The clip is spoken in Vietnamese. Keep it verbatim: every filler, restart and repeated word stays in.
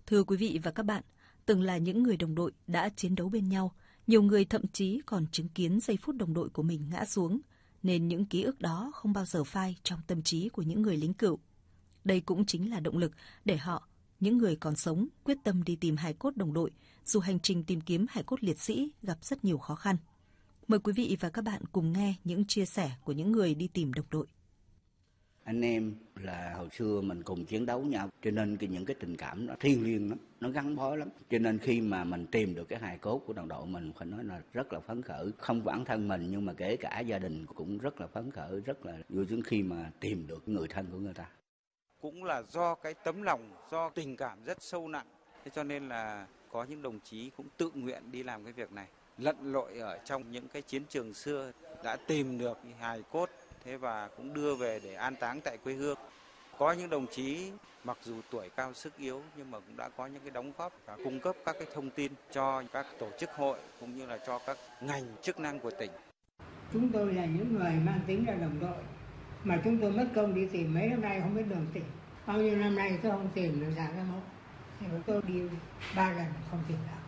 Thưa quý vị và các bạn, từng là những người đồng đội đã chiến đấu bên nhau, nhiều người thậm chí còn chứng kiến giây phút đồng đội của mình ngã xuống, nên những ký ức đó không bao giờ phai trong tâm trí của những người lính cựu. Đây cũng chính là động lực để họ, những người còn sống, quyết tâm đi tìm hài cốt đồng đội, dù hành trình tìm kiếm hài cốt liệt sĩ gặp rất nhiều khó khăn. Mời quý vị và các bạn cùng nghe những chia sẻ của những người đi tìm đồng đội. Anh em là hồi xưa mình cùng chiến đấu nhau, cho nên cái những cái tình cảm nó thiêng liêng lắm, nó gắn bó lắm. Cho nên khi mà mình tìm được cái hài cốt của đồng đội mình, phải nói là rất là phấn khởi. Không bản thân mình nhưng mà kể cả gia đình cũng rất là phấn khởi, rất là vui sướng khi mà tìm được người thân của người ta. Cũng là do cái tấm lòng, do tình cảm rất sâu nặng. Thế cho nên là có những đồng chí cũng tự nguyện đi làm cái việc này. Lặn lội ở trong những cái chiến trường xưa đã tìm được hài cốt, thế và cũng đưa về để an táng tại quê hương. Có những đồng chí mặc dù tuổi cao sức yếu nhưng mà cũng đã có những cái đóng góp và cung cấp các cái thông tin cho các tổ chức hội cũng như là cho các ngành chức năng của tỉnh. Chúng tôi là những người mang tính là đồng đội, mà chúng tôi mất công đi tìm mấy năm nay không biết đường tìm. Bao nhiêu năm nay tôi không tìm được ra cái mộ. Tôi đi ba lần không tìm được.